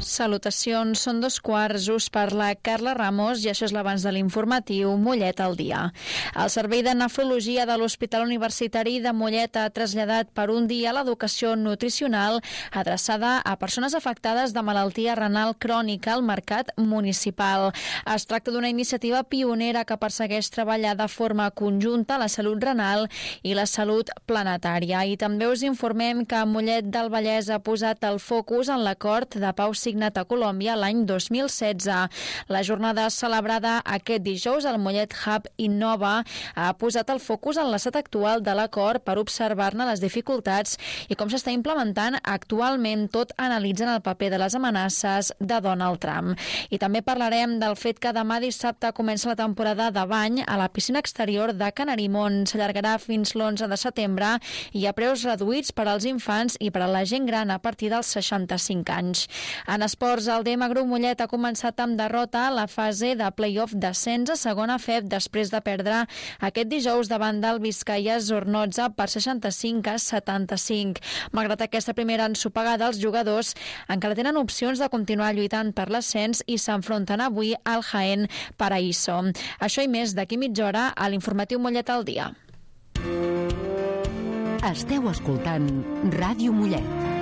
Salutacions, són 2:15, us parla Carla Ramos i això és l'abans de l'informatiu Mollet al dia. El Servei de Nefrologia de l'Hospital Universitari de Mollet ha traslladat per un dia l'educació nutricional adreçada a persones afectades de malaltia renal crònica al mercat municipal. Es tracta d'una iniciativa pionera que persegueix treballar de forma conjunta la salut renal i la salut planetària. I també us informem que Mollet del Vallès ha posat el focus en l'acord de pau signat a Colòmbia l'any 2016. La jornada celebrada aquest dijous al Mollet Hub Innova ha posat el focus en l'estat actual de l'acord per observar-ne les dificultats i com s'està implementant actualment, tot analitzant el paper de les amenaces de Donald Trump. I també parlarem del fet que demà dissabte comença la temporada de bany a la piscina exterior de Canarimont. S'allargarà fins l'11 de setembre i a preus reduïts per als infants i per a la gent gran a partir dels 65 anys. En esports, el DM Grup Mollet ha començat amb derrota la fase de play-off d'ascens a segona FEB després de perdre aquest dijous davant del Vizcaya Zornoza per 65-75. Malgrat aquesta primera ensopegada, els jugadors encara tenen opcions de continuar lluitant per l'ascens i s'enfronten avui al Jaén Paraíso. Això i més d'aquí mitja hora a l'informatiu Mollet al dia. Esteu escoltant Ràdio Mollet.